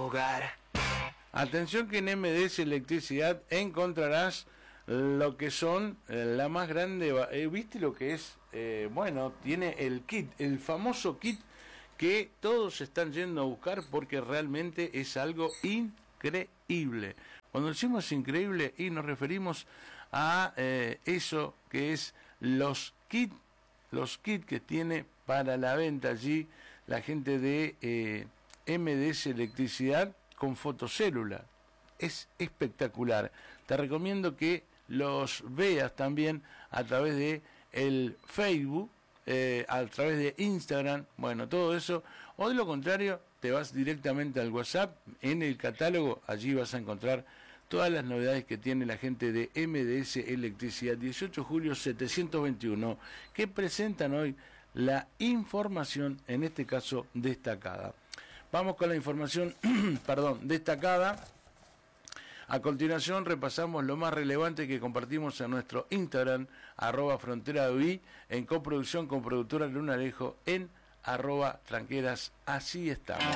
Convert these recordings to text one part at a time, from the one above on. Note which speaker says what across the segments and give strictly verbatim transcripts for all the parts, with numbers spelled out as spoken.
Speaker 1: hogar.
Speaker 2: Atención que en M D S Electricidad encontrarás lo que son eh, la más grande, eh, ¿viste lo que es? Eh, bueno, tiene el kit, el famoso kit que todos están yendo a buscar porque realmente es algo increíble. Cuando decimos increíble y nos referimos a eh, eso que es los kits, los kits que tiene para la venta allí la gente de eh, M D S Electricidad con fotocélula. Es espectacular. Te recomiendo que los veas también a través de el Facebook, eh, a través de Instagram, bueno, todo eso, o de lo contrario, te vas directamente al WhatsApp, en el catálogo, allí vas a encontrar todas las novedades que tiene la gente de M D S Electricidad, dieciocho de julio setecientos veintiuno, que presentan hoy la información, en este caso, destacada. Vamos con la información, perdón, destacada. A continuación repasamos lo más relevante que compartimos en nuestro Instagram, arroba frontera de Uy, en coproducción con productora Lunarejo, en arroba tranqueras. Así estamos.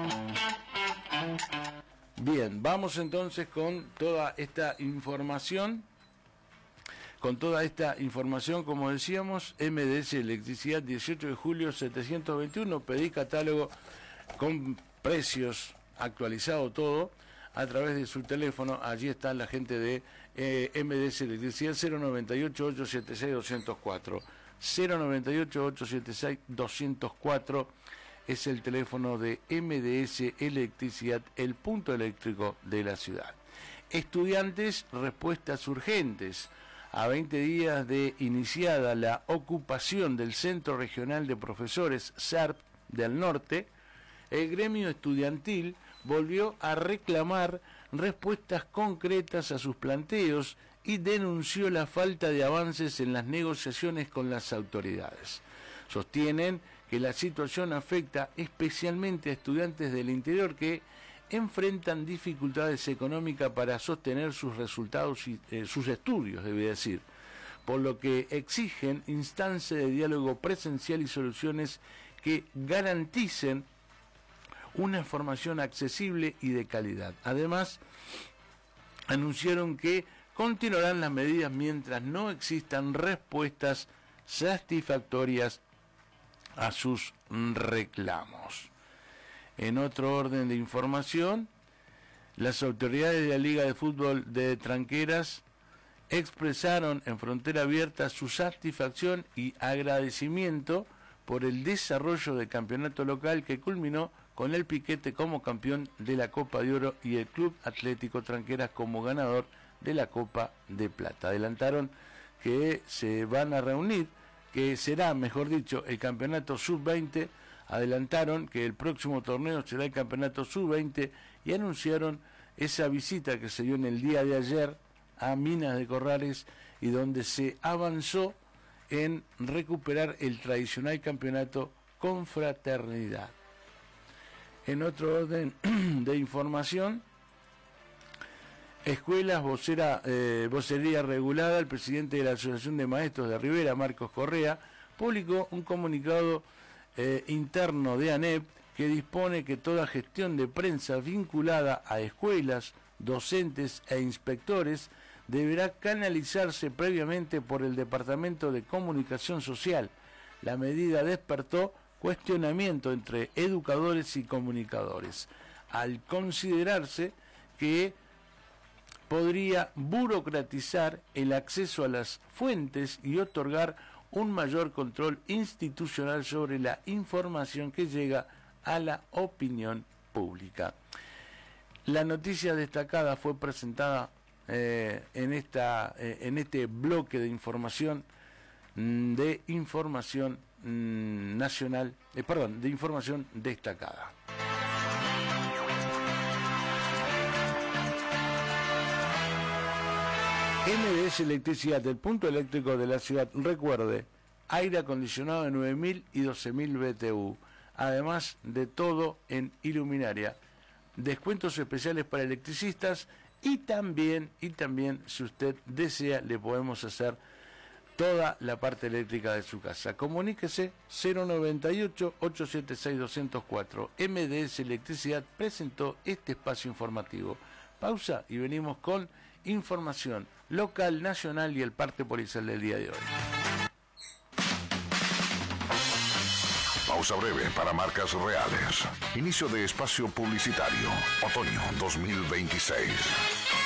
Speaker 2: Bien, vamos entonces con toda esta información. Con toda esta información, como decíamos, M D S Electricidad, dieciocho de julio setecientos veintiuno, pedí catálogo con precios actualizado todo a través de su teléfono. Allí está la gente de eh, M D S Electricidad, cero noventa y ocho, ochocientos setenta y seis, doscientos cuatro, cero noventa y ocho, ochocientos setenta y seis, doscientos cuatro es el teléfono de M D S Electricidad, el punto eléctrico de la ciudad. Estudiantes, respuestas urgentes. A veinte días de iniciada la ocupación del Centro Regional de Profesores S E R P del Norte, el gremio estudiantil volvió a reclamar respuestas concretas a sus planteos y denunció la falta de avances en las negociaciones con las autoridades. Sostienen que la situación afecta especialmente a estudiantes del interior que enfrentan dificultades económicas para sostener sus resultados y eh, sus estudios, debe decir, por lo que exigen instancias de diálogo presencial y soluciones que garanticen una formación accesible y de calidad. Además, anunciaron que continuarán las medidas mientras no existan respuestas satisfactorias a sus reclamos. En otro orden de información, las autoridades de la Liga de Fútbol de Tranqueras expresaron en Frontera Abierta su satisfacción y agradecimiento por el desarrollo del campeonato local que culminó con el Piquete como campeón de la Copa de Oro y el Club Atlético Tranqueras como ganador de la Copa de Plata. Adelantaron que se van a reunir, que será, mejor dicho, el campeonato sub veinte. Adelantaron que el próximo torneo será el campeonato sub veinte y anunciaron esa visita que se dio en el día de ayer a Minas de Corrales y donde se avanzó en recuperar el tradicional campeonato Confraternidad. En otro orden de información, escuelas, vocera, eh, vocería regulada, el presidente de la Asociación de Maestros de Rivera, Marcos Correa, publicó un comunicado eh, interno de ANEP que dispone que toda gestión de prensa vinculada a escuelas, docentes e inspectores deberá canalizarse previamente por el Departamento de Comunicación Social. La medida despertó cuestionamiento entre educadores y comunicadores, al considerarse que podría burocratizar el acceso a las fuentes y otorgar un mayor control institucional sobre la información que llega a la opinión pública. La noticia destacada fue presentada eh, en esta eh, en este bloque de información de información mmm, nacional, eh, perdón, de información destacada. M D S Electricidad, del punto eléctrico de la ciudad. Recuerde, aire acondicionado de nueve mil y doce mil B T U, además de todo en iluminaria, descuentos especiales para electricistas y también, y también si usted desea, le podemos hacer toda la parte eléctrica de su casa. Comuníquese cero noventa y ocho, ochocientos setenta y seis, doscientos cuatro. M D S Electricidad presentó este espacio informativo. Pausa y venimos con información local, nacional y el parte policial del día de hoy.
Speaker 1: Pausa breve para marcas reales. Inicio de espacio publicitario. Otoño dos mil veintiséis.